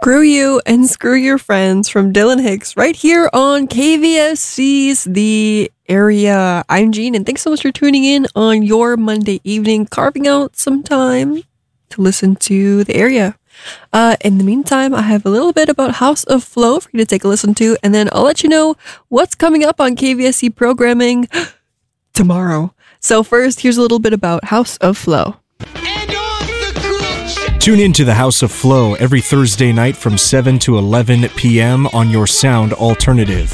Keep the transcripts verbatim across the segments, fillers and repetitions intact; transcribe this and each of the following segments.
Screw You and Screw Your Friends from Dylan Hicks right here on K V S C's The Area. I'm Jean, and thanks so much for tuning in on your Monday evening, carving out some time to listen to The Area. Uh, in the meantime, I have a little bit about House of Flow for you to take a listen to, and then I'll let you know what's coming up on K V S C programming tomorrow. So first, here's a little bit about House of Flow. Tune in to the House of Flow every Thursday night from seven to eleven p.m. on your sound alternative.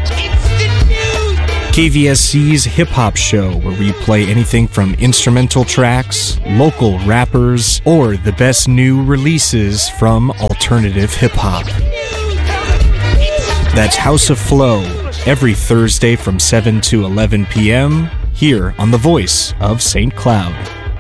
K V S C's Hip Hop Show, where we play anything from instrumental tracks, local rappers, or the best new releases from alternative hip hop. That's House of Flow every Thursday from seven to eleven p.m. here on the Voice of Saint Cloud.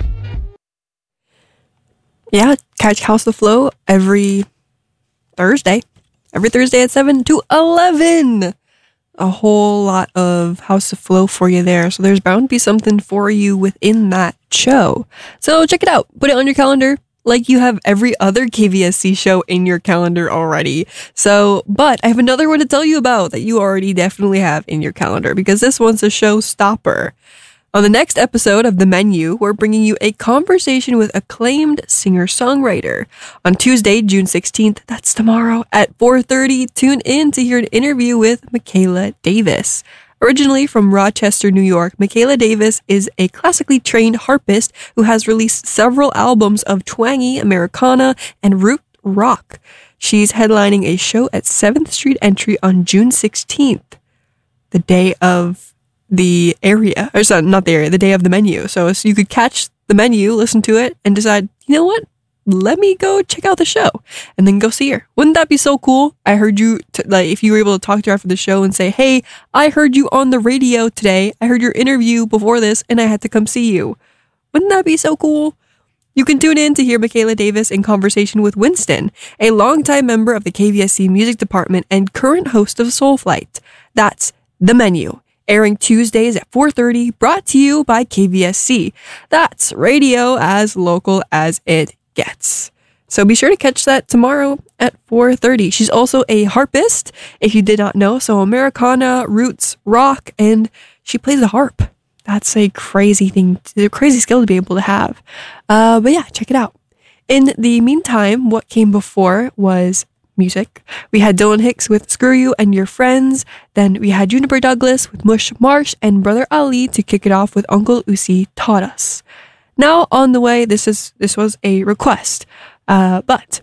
Yeah, catch House of Flow every Thursday. Every Thursday at seven to eleven. A whole lot of House of Flow for you there. So there's bound to be something for you within that show. So check it out. Put it on your calendar like you have every other K V S C show in your calendar already. So, but I have another one to tell you about that you already definitely have in your calendar, because this one's a showstopper. On the next episode of The Menu, we're bringing you a conversation with acclaimed singer-songwriter. On Tuesday, June sixteenth, that's tomorrow, at four thirty, tune in to hear an interview with Michaela Davis. Originally from Rochester, New York, Michaela Davis is a classically trained harpist who has released several albums of twangy Americana and root rock. She's headlining a show at seventh Street Entry on June sixteenth, the day of the area, or sorry, not the area, the day of The Menu. So, so you could catch The Menu, listen to it, and decide, you know what? Let me go check out the show, and then go see her. Wouldn't that be so cool? I heard you, t- like, if you were able to talk to her after the show and say, hey, I heard you on the radio today. I heard your interview before this, and I had to come see you. Wouldn't that be so cool? You can tune in to hear Michaela Davis in conversation with Winston, a longtime member of the K V S C music department and current host of Soul Flight. That's The Menu, airing Tuesdays at four thirty, brought to you by K V S C. That's radio as local as it gets. So be sure to catch that tomorrow at four thirty. She's also a harpist, if you did not know. So Americana, roots, rock, and she plays the harp. That's a crazy thing, a crazy skill to be able to have. Uh, but yeah, check it out. In the meantime, what came before was music. We had Dylan Hicks with Screw You and Your Friends. Then we had Juniper Douglas with Mush Marsh, and Brother Ali to kick it off with Uncle Uzi Taught Us. Now on the way, this is this was a request, uh, but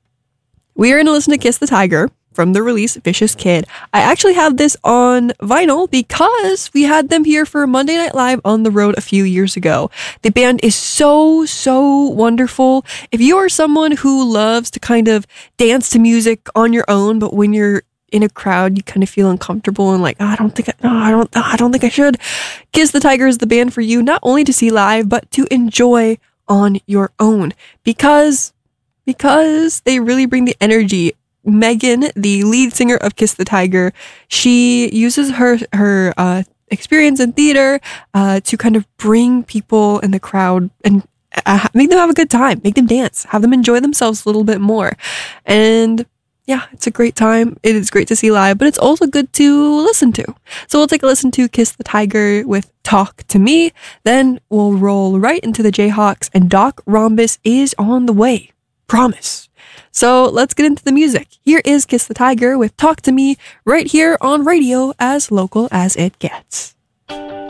we are going to listen to Kiss the Tiger from the release Vicious Kid. I actually have this on vinyl because we had them here for Monday Night Live on the road a few years ago. The band is so, so wonderful. If you are someone who loves to kind of dance to music on your own, but when you're in a crowd, you kind of feel uncomfortable and like, oh, I don't think, I, no, I don't, I don't think I should. Kiss the Tiger is the band for you, not only to see live, but to enjoy on your own, because, because they really bring the energy. Megan, the lead singer of Kiss the Tiger, she uses her her uh, experience in theater uh, to kind of bring people in the crowd and uh, make them have a good time, make them dance, have them enjoy themselves a little bit more. And yeah, it's a great time. It is great to see live, but it's also good to listen to. So we'll take a listen to Kiss the Tiger with Talk to Me. Then we'll roll right into the Jayhawks, and Doc Rhombus is on the way. Promise. So let's get into the music. Here is Kiss the Tiger with Talk to Me right here on radio as local as it gets.